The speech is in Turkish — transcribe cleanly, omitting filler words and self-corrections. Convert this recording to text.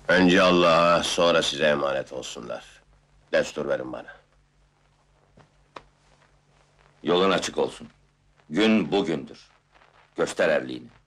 Önce Allah'a, sonra size emanet olsunlar. Destur verin bana. Yolun açık olsun. Gün bugündür. Göster erliğini.